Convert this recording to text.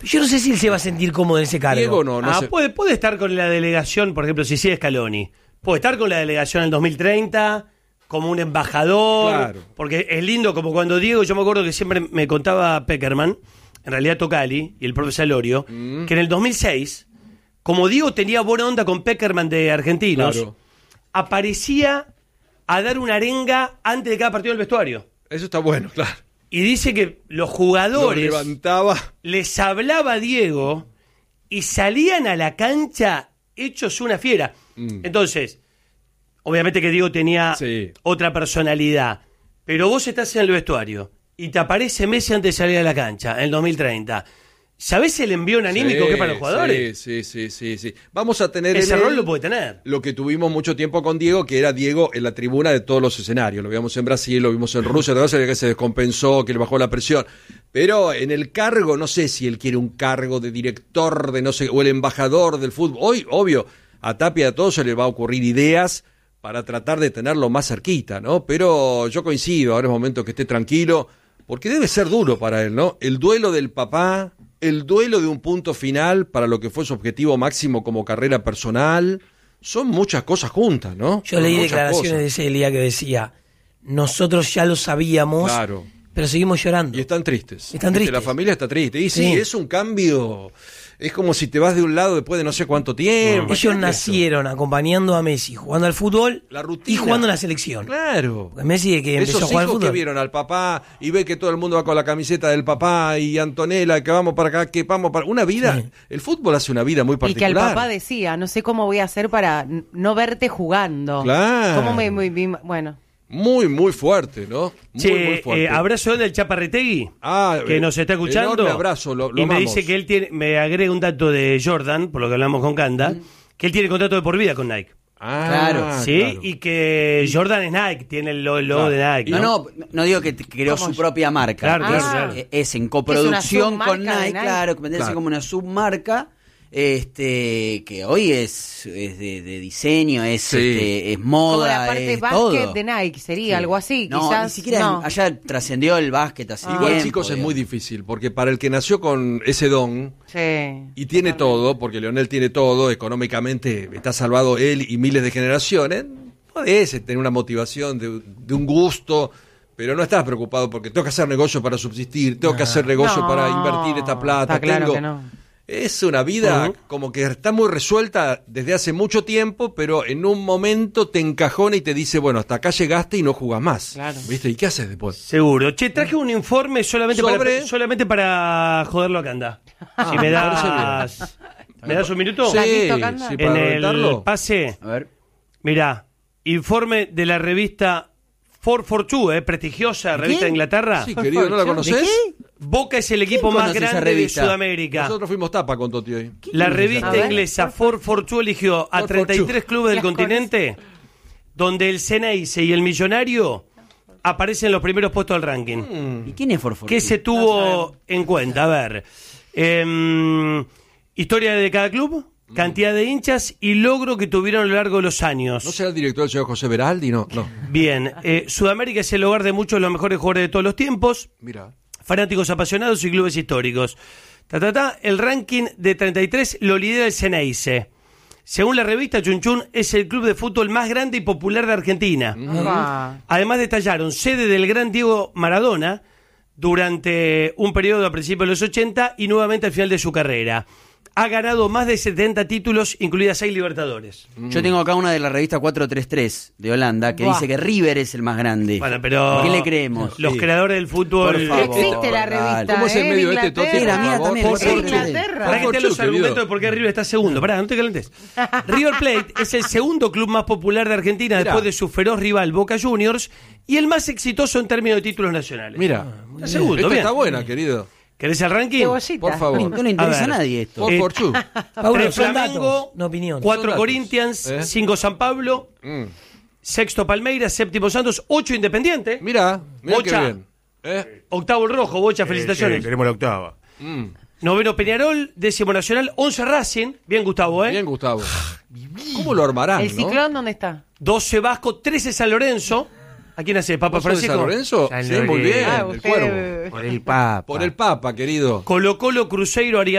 Yo no sé si él se va a sentir cómodo en ese cargo. Diego no sé. Puede estar con la delegación, por ejemplo, si sigue Scaloni. Puede estar con la delegación en el 2030, como un embajador. Claro. Porque es lindo, como cuando Diego, yo me acuerdo que siempre me contaba Peckerman, en realidad Tocali y el profesor Lorio, que en el 2006, como Diego tenía buena onda con Peckerman de Argentinos, Claro. aparecía a dar una arenga antes de cada partido del vestuario. Eso está bueno, claro. Y dice que los Lo jugadores levantaba. les hablaba a Diego y salían a la cancha hechos una fiera. Entonces, obviamente que Diego tenía otra personalidad, pero vos estás en el vestuario y te aparece Messi antes de salir a la cancha en el 2030. ¿Sabés el envío anímico que es para los jugadores? Sí. Vamos a tener Ese en rol él lo puede tener. lo que tuvimos mucho tiempo con Diego, que era Diego en la tribuna de todos los escenarios. Lo vimos en Brasil, lo vimos en Rusia, que se descompensó, que le bajó la presión. Pero en el cargo, no sé si él quiere un cargo de director, de no sé, o el embajador del fútbol. Hoy, obvio, a Tapia a todos se le va a ocurrir ideas para tratar de tenerlo más cerquita, ¿no? Pero yo coincido, ahora es momento que esté tranquilo, porque debe ser duro para él, ¿no? El duelo del papá, el duelo de un punto final para lo que fue su objetivo máximo como carrera personal, son muchas cosas juntas, ¿no? Yo leí declaraciones de Celia que decía, nosotros ya lo sabíamos, Claro. pero seguimos llorando. Y están tristes. Están tristes. La familia está triste. Y sí, Sí. es un cambio. Es como si te vas de un lado después de no sé cuánto tiempo. Ellos nacieron acompañando a Messi, jugando al fútbol La rutina. y jugando en la selección. Claro. Porque Messi de que empezó a Esos jugar al hijos fútbol. que vieron al papá y ve que todo el mundo va con la camiseta del papá y Antonella, que vamos para acá, que vamos para... Una vida, Sí. el fútbol hace una vida muy Y que particular. el papá decía, no sé cómo voy a hacer para no verte jugando. Claro. ¿Cómo bueno. Muy, muy fuerte, ¿no? Muy, muy Che, fuerte. abrazo del Chaparretegui, Ah, que nos está escuchando. enorme abrazo, lo y me amamos. dice que él tiene, me agrega un dato de Jordan, por lo que hablamos con Canda, que él tiene contrato de por vida con Nike. Ah, Claro. ¿Sí? claro. Y que Jordan es Nike, tiene el logo de Nike. No digo que creó ¿Cómo? su propia marca. Claro, es, claro. es en coproducción submarca con de Nike, Nike. claro, que vendría a ser Claro. como una submarca, que hoy es de diseño, es moda, Como la parte es básquet todo. de Nike, sería algo así, No, quizás. ni siquiera no. allá trascendió el básquet hace Igual, tiempo, chicos, es digo. muy difícil, porque para el que nació con ese don Sí. y tiene todo, porque Leonel tiene todo, económicamente está salvado él y miles de generaciones, podés tener una motivación de un gusto, pero no estás preocupado porque tengo que hacer negocio para subsistir, tengo que hacer negocio No, para invertir esta plata. está claro tengo... que no. Es una vida como que está muy resuelta desde hace mucho tiempo, pero en un momento te encajona y te dice, bueno, hasta acá llegaste y no jugás más. Claro. ¿Viste? ¿Y qué haces después? Seguro. Che, traje un informe solamente para joderlo a Canda. Si me das... ¿Me das un minuto? ¿Estás listo, Canda? sí, para En el reventarlo. pase, A ver. mirá, informe de la revista 442, prestigiosa revista de Inglaterra. Sí, querido, ¿no la conocés? Boca es el equipo ¿Quién más conoce esa grande de revista? Sudamérica. Nosotros fuimos tapa con Toti hoy. La A revista ver. inglesa 442 eligió a 33 clubes del Las continente donde el Ceneice y el Millonario aparecen en los primeros puestos del ranking. ¿Y quién es Forfortuna? ¿Qué se tuvo en cuenta? A ver, historia de cada club, cantidad de hinchas y logro que tuvieron a lo largo de los años. ¿No será el director el señor José Beraldi? No. Bien, Sudamérica es el hogar de muchos de los mejores jugadores de todos los tiempos, Mira. fanáticos apasionados y clubes históricos. El ranking de 33 lo lidera el Ceneice. Según la revista Chunchun, es el club de fútbol más grande y popular de Argentina. Ah. Además detallaron sede del gran Diego Maradona durante un periodo a principios de los 80 y nuevamente al final de su carrera. Ha ganado más de 70 títulos, incluidas 6 Libertadores. Yo tengo acá una de la revista 433 de Holanda que Buah. dice que River es el más grande. Bueno, pero ¿A quién le creemos? los Sí. creadores del fútbol... Por favor. Existe la revista. ¿Cómo es el medio este, Toti? Mira, mira, también, Por es favor. Inglaterra. Para que te los Querido. argumentos de por qué River está segundo. Pará, no te calentes. River Plate es el segundo club más popular de Argentina Mirá. después de su feroz rival Boca Juniors y el más exitoso en términos de títulos nacionales. Mira. Está segundo, Esta bien. está buena, querido. ¿Querés el ranking? Cebollita. Por favor. No le interesa A a ver. nadie esto. Por Forchu. Paulo, 3 son Flamengo, datos, no opinión. 4 Son datos. Corinthians, 5 San Pablo, Mm. sexto Palmeiras, séptimo Santos, 8 Independiente, Mira qué Bocha. bien. octavo el Rojo, Bocha, felicitaciones. Queremos la octava. Noveno Peñarol, décimo Nacional, 11 Racing, bien Gustavo, Bien, Gustavo. ¿Cómo lo armarán, ¿El no? Ciclón dónde está? 12 Vasco, 13 San Lorenzo, ¿A quién hace? ¿Papa ¿Vos sos de Francisco? San Lorenzo? San Sí, muy Lorenzo. bien. Ah, El usted- Cuervo. Por el Papa. Por el Papa, querido. Colo-Colo, Cruzeiro,